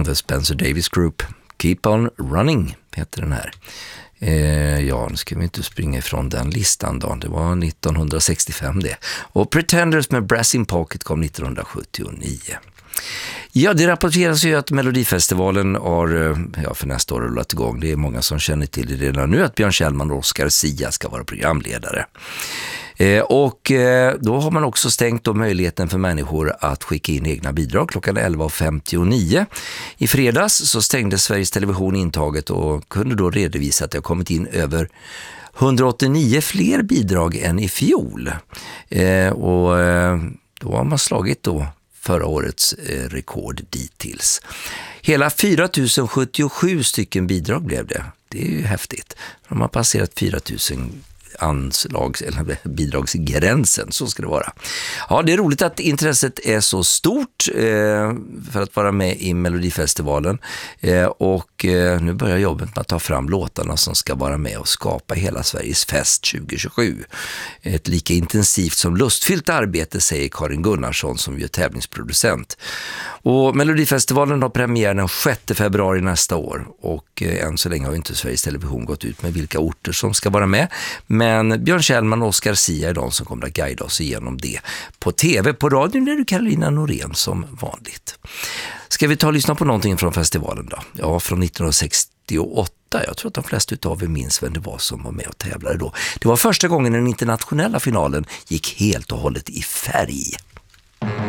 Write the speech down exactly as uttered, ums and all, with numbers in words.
The Spencer Davis Group. Keep on Running heter den här. Eh, ja, nu ska vi inte springa ifrån den listan då. Det var nittonhundrasextiofem det. Och Pretenders med Brass in Pocket kom nittonhundrasjuttionio. Ja, det rapporteras ju att Melodifestivalen har ja, för nästa år rullat igång. Det är många som känner till det redan nu att Björn Kjellman och Oscar Sia ska vara programledare. Eh, och eh, då har man också stängt då möjligheten för människor att skicka in egna bidrag klockan elva femtionio. I fredags så stängde Sveriges Television intaget och kunde då redovisa att det har kommit in över hundraåttionio fler bidrag än i fjol. Eh, och eh, då har man slagit då förra årets eh, rekord dittills. Hela fyra tusen sjuttiosju stycken bidrag blev det. Det är ju häftigt. De har passerat fyra tusen anslags eller bidragsgränsen, så ska det vara. Ja, det är roligt att intresset är så stort eh, för att vara med i Melodifestivalen eh, och eh, nu börjar jobbet med att ta fram låtarna som ska vara med och skapa hela Sveriges fest tjugo tjugosju. Ett lika intensivt som lustfyllt arbete, säger Karin Gunnarsson som är tävlingsproducent. Och Melodifestivalen har premiär den sjätte februari nästa år och eh, än så länge har inte Sveriges Television gått ut med vilka orter som ska vara med. Men Björn Kjellman och Oscar Sia är de som kommer att guida oss igenom det. På tv, på radion är det Carolina Norén som vanligt. Ska vi ta och lyssna på någonting från festivalen då? Ja, från nittonhundrasextioåtta. Jag tror att de flesta av er minns vem det var som var med och tävlade då. Det var första gången den internationella finalen gick helt och hållet i färg.